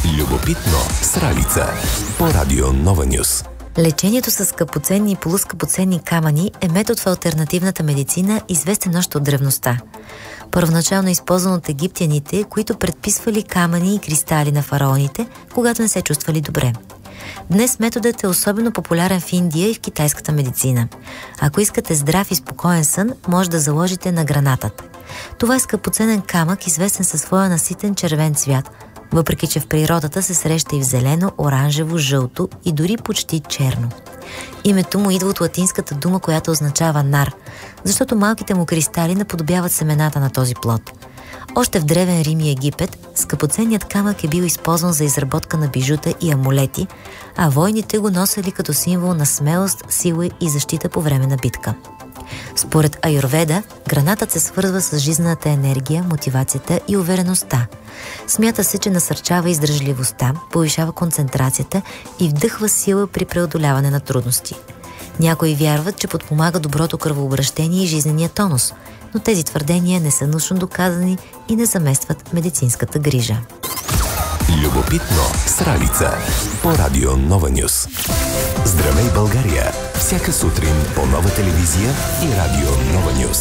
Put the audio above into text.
Любопитно с Ралица по Радио Нова Нюс. Лечението с скъпоценни и полускъпоценни камъни е метод в алтернативната медицина, известен още от древността. Първоначално използван от египтяните, които предписвали камъни и кристали на фараоните, когато не се чувствали добре. Днес методът е особено популярен в Индия и в китайската медицина. Ако искате здрав и спокоен сън, може да заложите на гранатата. Това е скъпоценен камък, известен със своя наситен червен цвят, въпреки че в природата се среща и в зелено, оранжево, жълто и дори почти черно. Името му идва от латинската дума, която означава нар, защото малките му кристали наподобяват семената на този плод. Още в древен Рим и Египет скъпоценният камък е бил използван за изработка на бижута и амулети, а войните го носели като символ на смелост, сила и защита по време на битка. Според аюрведа, гранатът се свързва с жизнената енергия, мотивацията и увереността. Смята се, че насърчава издръжливостта, повишава концентрацията и вдъхва сила при преодоляване на трудности. Някои вярват, че подпомага доброто кръвообращение и жизнения тонус, но тези твърдения не са научно доказани и не заместват медицинската грижа. Любопитно с Ралица по Радио Нова Нюс. Здравей, България! Всяка сутрин по Нова телевизия и Радио Нова Нюс.